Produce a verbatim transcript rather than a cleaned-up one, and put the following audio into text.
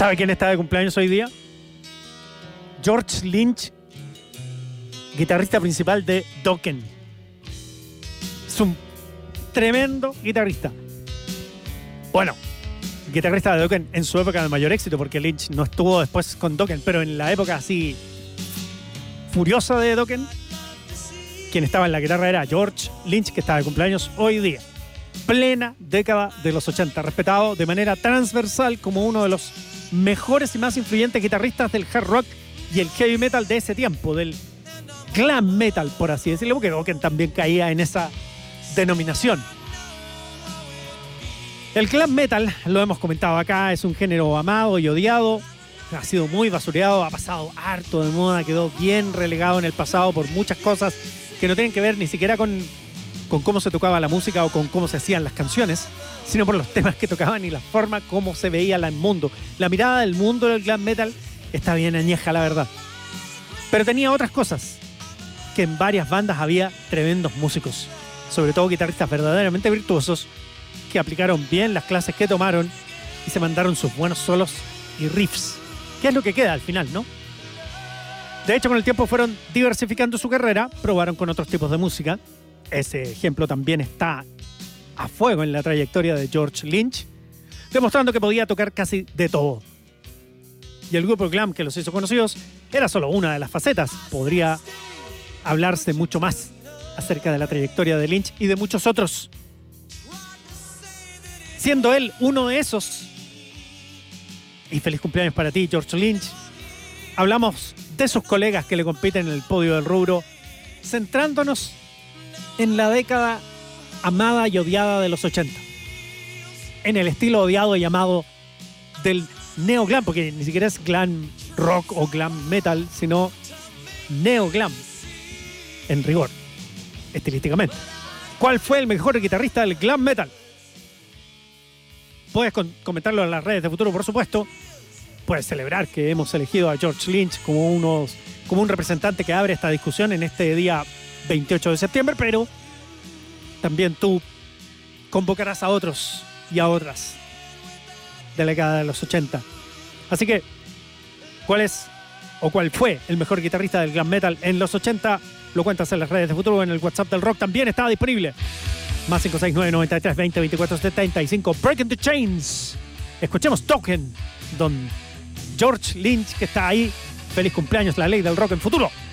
¿Sabe quién está de cumpleaños hoy día? George Lynch, guitarrista principal de Dokken. Es un tremendo guitarrista. Bueno, guitarrista de Dokken en su época de mayor éxito, porque Lynch no estuvo después con Dokken, pero en la época así furiosa de Dokken, quien estaba en la guitarra era George Lynch, que está de cumpleaños hoy día. Plena década de los ochenta, respetado de manera transversal como uno de los mejores y más influyentes guitarristas del hard rock y el heavy metal de ese tiempo, del glam metal, por así decirlo, porque Dokken también caía en esa denominación. El glam metal, lo hemos comentado acá, es un género amado y odiado, ha sido muy basureado, ha pasado harto de moda, quedó bien relegado en el pasado por muchas cosas que no tienen que ver ni siquiera con, con cómo se tocaba la música o con cómo se hacían las canciones, sino por los temas que tocaban y la forma como se veía el mundo. La mirada del mundo del glam metal está bien añeja, la verdad. Pero tenía otras cosas, que en varias bandas había tremendos músicos, sobre todo guitarristas verdaderamente virtuosos, que aplicaron bien las clases que tomaron y se mandaron sus buenos solos y riffs, que es lo que queda al final, ¿no? De hecho, con el tiempo fueron diversificando su carrera, probaron con otros tipos de música. Ese ejemplo también está a fuego en la trayectoria de George Lynch, demostrando que podía tocar casi de todo. Y el grupo glam que los hizo conocidos era solo una de las facetas. Podría hablarse mucho más acerca de la trayectoria de Lynch y de muchos otros, siendo él uno de esos. Y feliz cumpleaños para ti, George Lynch. Hablamos de sus colegas que le compiten en el podio del rubro, centrándonos en la década amada y odiada de los ochenta, en el estilo odiado y amado del neo-glam, porque ni siquiera es glam rock o glam metal, sino neo-glam, en rigor, estilísticamente. ¿Cuál fue el mejor guitarrista del glam metal? Puedes con- comentarlo en las redes de Futuro, por supuesto. Puedes celebrar que hemos elegido a George Lynch como, unos, como un representante que abre esta discusión en este día veintiocho de septiembre, pero también tú convocarás a otros y a otras de la década de los ochenta. Así que, ¿cuál es o cuál fue el mejor guitarrista del glam metal en los ochenta? Lo cuentas en las redes de Futuro, en el WhatsApp del rock también está disponible. Más cinco seis nueve, noventa y tres, veinte, veinticuatro, setenta y cinco. Breaking the Chains. Escuchemos Dokken, don George Lynch, que está ahí. Feliz cumpleaños, la ley del rock en Futuro.